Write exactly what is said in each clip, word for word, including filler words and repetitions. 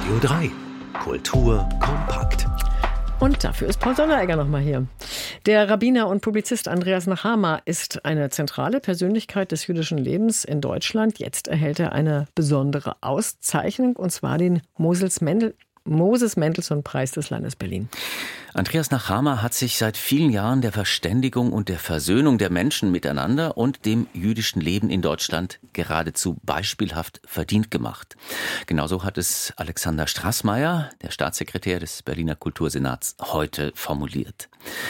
Radio drei. Kultur kompakt. Und dafür ist Paul Sonderegger nochmal hier. Der Rabbiner und Publizist Andreas Nachama ist eine zentrale Persönlichkeit des jüdischen Lebens in Deutschland. Jetzt erhält er eine besondere Auszeichnung, und zwar den Moses Mendel Moses Mendelssohn-Preis des Landes Berlin. Andreas Nachama hat sich seit vielen Jahren der Verständigung und der Versöhnung der Menschen miteinander und dem jüdischen Leben in Deutschland geradezu beispielhaft verdient gemacht. Genauso hat es Alexander Straßmeier, der Staatssekretär des Berliner Kultursenats, heute formuliert.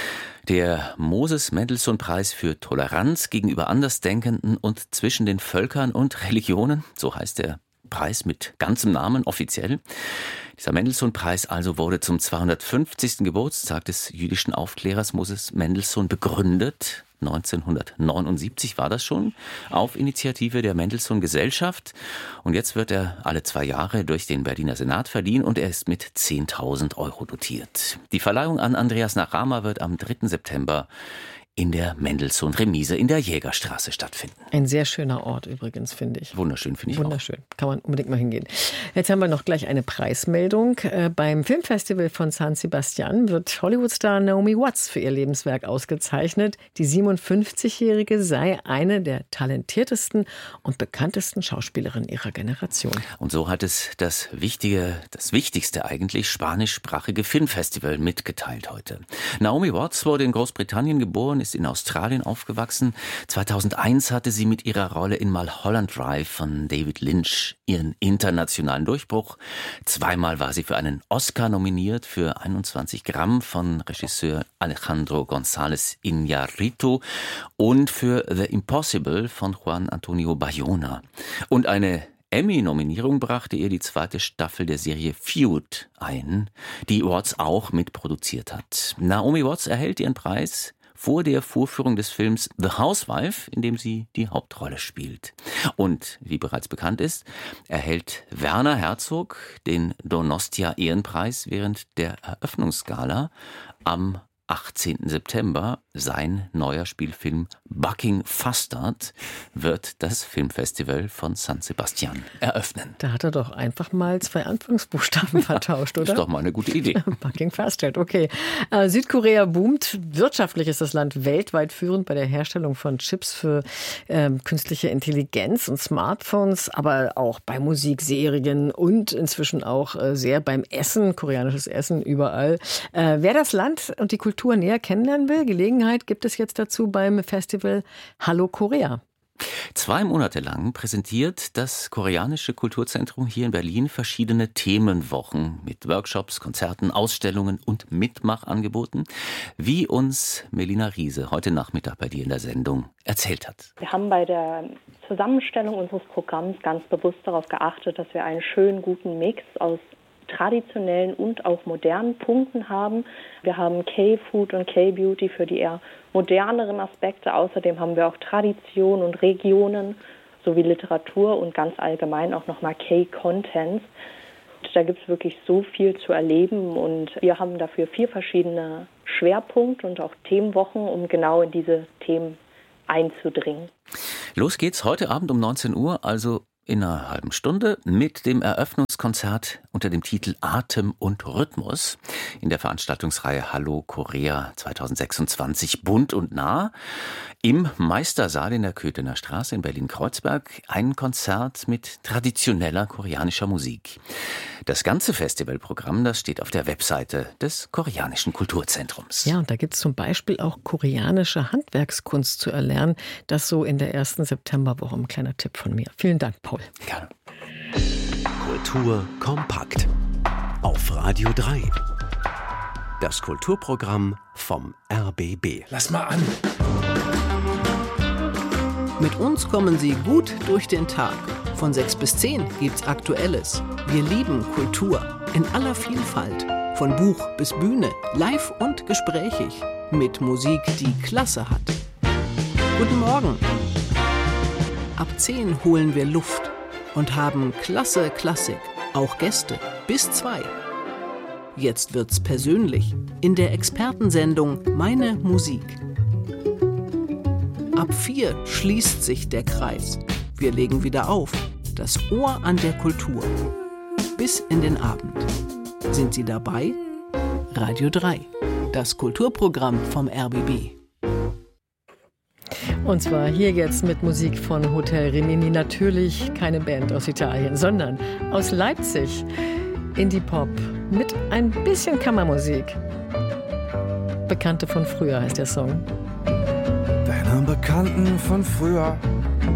Der Moses-Mendelssohn-Preis für Toleranz gegenüber Andersdenkenden und zwischen den Völkern und Religionen, so heißt der Preis mit ganzem Namen offiziell. Dieser Mendelssohn-Preis also wurde zum zweihundertfünfzigsten Geburtstag des jüdischen Aufklärers Moses Mendelssohn begründet. neunzehnhundertneunundsiebzig war das schon, auf Initiative der Mendelssohn-Gesellschaft. Und jetzt wird er alle zwei Jahre durch den Berliner Senat verliehen und er ist mit zehntausend Euro dotiert. Die Verleihung an Andreas Nachama wird am dritten September in der Mendelssohn-Remise in der Jägerstraße stattfinden. Ein sehr schöner Ort übrigens, finde ich. Wunderschön, finde ich Wunderschön. Auch. Kann man unbedingt mal hingehen. Jetzt haben wir noch gleich eine Preismeldung. Äh, beim Filmfestival von San Sebastian wird Hollywood-Star Naomi Watts für ihr Lebenswerk ausgezeichnet. Die siebenundfünfzigjährige sei eine der talentiertesten und bekanntesten Schauspielerinnen ihrer Generation. Und so hat es das wichtige, das wichtigste eigentlich, spanischsprachige Filmfestival mitgeteilt heute. Naomi Watts wurde in Großbritannien geboren, ist in Australien aufgewachsen. zweitausendeins hatte sie mit ihrer Rolle in Mulholland Drive von David Lynch ihren internationalen Durchbruch. Zweimal war sie für einen Oscar nominiert für einundzwanzig Gramm von Regisseur Alejandro González Iñárritu und für The Impossible von Juan Antonio Bayona. Und eine Emmy-Nominierung brachte ihr die zweite Staffel der Serie Feud ein, die Watts auch mitproduziert hat. Naomi Watts erhält ihren Preis vor der Vorführung des Films The Housewife, in dem sie die Hauptrolle spielt. Und wie bereits bekannt ist, erhält Werner Herzog den Donostia-Ehrenpreis während der Eröffnungsgala am achtzehnten September. Sein neuer Spielfilm Bucking Fastard wird das Filmfestival von San Sebastian eröffnen. Da hat er doch einfach mal zwei Anfangsbuchstaben vertauscht, oder? Das ist doch mal eine gute Idee. Bucking Fastard, okay. Äh, Südkorea boomt. Wirtschaftlich ist das Land weltweit führend bei der Herstellung von Chips für äh, künstliche Intelligenz und Smartphones, aber auch bei Musikserien und inzwischen auch äh, sehr beim Essen, koreanisches Essen überall. Äh, wer das Land und die Kultur näher kennenlernen will, Gelegenheit gibt es jetzt dazu beim Festival Hallo Korea. Zwei Monate lang präsentiert das Koreanische Kulturzentrum hier in Berlin verschiedene Themenwochen mit Workshops, Konzerten, Ausstellungen und Mitmachangeboten, wie uns Melina Riese heute Nachmittag bei dir in der Sendung erzählt hat. Wir haben bei der Zusammenstellung unseres Programms ganz bewusst darauf geachtet, dass wir einen schönen, guten Mix aus traditionellen und auch modernen Punkten haben. Wir haben K-Food und K-Beauty für die eher moderneren Aspekte. Außerdem haben wir auch Tradition und Regionen sowie Literatur und ganz allgemein auch nochmal K-Contents. Da gibt es wirklich so viel zu erleben und wir haben dafür vier verschiedene Schwerpunkte und auch Themenwochen, um genau in diese Themen einzudringen. Los geht's heute Abend um neunzehn Uhr, also in einer halben Stunde, mit dem Eröffnungskonzert unter dem Titel Atem und Rhythmus in der Veranstaltungsreihe Hallo Korea zweitausendsechsundzwanzig bunt und nah im Meistersaal in der Köthener Straße in Berlin-Kreuzberg ein Konzert mit traditioneller koreanischer Musik. Das ganze Festivalprogramm, das steht auf der Webseite des Koreanischen Kulturzentrums. Ja, und da gibt es zum Beispiel auch koreanische Handwerkskunst zu erlernen. Das so in der ersten Septemberwoche. Ein kleiner Tipp von mir. Vielen Dank, Paul. Gerne. Kultur kompakt. Auf Radio drei. Das Kulturprogramm vom R B B. Lass mal an. Mit uns kommen Sie gut durch den Tag. Von sechs bis zehn gibt's Aktuelles. Wir lieben Kultur in aller Vielfalt. Von Buch bis Bühne, live und gesprächig. Mit Musik, die Klasse hat. Guten Morgen. Ab zehn holen wir Luft und haben klasse Klassik. Auch Gäste bis zwei. Jetzt wird's persönlich in der Expertensendung Meine Musik. Ab vier schließt sich der Kreis. Wir legen wieder auf. Das Ohr an der Kultur. bis in den Abend. Sind Sie dabei? Radio drei, das Kulturprogramm vom R B B. Und zwar hier jetzt mit Musik von Hotel Rimini. Natürlich keine Band aus Italien, sondern aus Leipzig. Indie-Pop mit ein bisschen Kammermusik. Bekannte von früher heißt der Song. Deine Bekannten von früher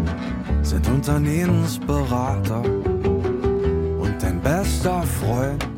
sind Unternehmensberater und dein bester Freund